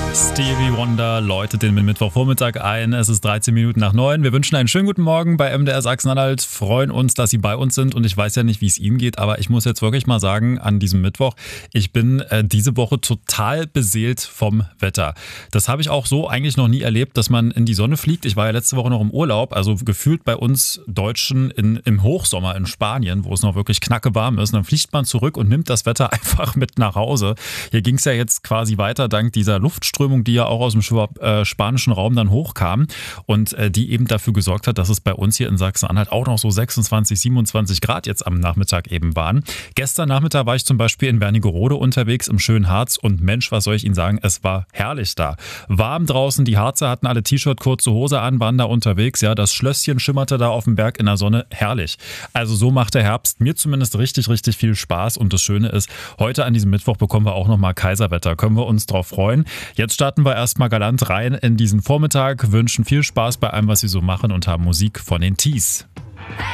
Stevie Wonder läutet den Mittwochvormittag ein. Es ist 13 Minuten nach 9. Wir wünschen einen schönen guten Morgen bei MDR Sachsen-Anhalt. Freuen uns, dass Sie bei uns sind. Und ich weiß ja nicht, wie es Ihnen geht, aber ich muss jetzt wirklich mal sagen, an diesem Mittwoch, ich bin diese Woche total beseelt vom Wetter. Das habe ich auch so eigentlich noch nie erlebt, dass man in die Sonne fliegt. Ich war ja letzte Woche noch im Urlaub, also gefühlt bei uns Deutschen im Hochsommer in Spanien, wo es noch wirklich knackewarm ist. Und dann fliegt man zurück und nimmt das Wetter einfach mit nach Hause. Hier ging es ja jetzt quasi weiter dank dieser Luftströmung, die ja auch aus dem spanischen Raum dann hochkam und die eben dafür gesorgt hat, dass es bei uns hier in Sachsen-Anhalt auch noch so 26, 27 Grad jetzt am Nachmittag eben waren. Gestern Nachmittag war ich zum Beispiel in Wernigerode unterwegs im schönen Harz und Mensch, was soll ich Ihnen sagen, es war herrlich da. Warm draußen, die Harzer hatten alle T-Shirt, kurze Hose an, waren da unterwegs, ja, das Schlösschen schimmerte da auf dem Berg in der Sonne, herrlich. Also so macht der Herbst mir zumindest richtig, richtig viel Spaß und das Schöne ist, heute an diesem Mittwoch bekommen wir auch nochmal Kaiserwetter, können wir uns drauf freuen. Jetzt starten wir erstmal galant rein in diesen Vormittag, wünschen viel Spaß bei allem, was Sie so machen und haben Musik von den Tees.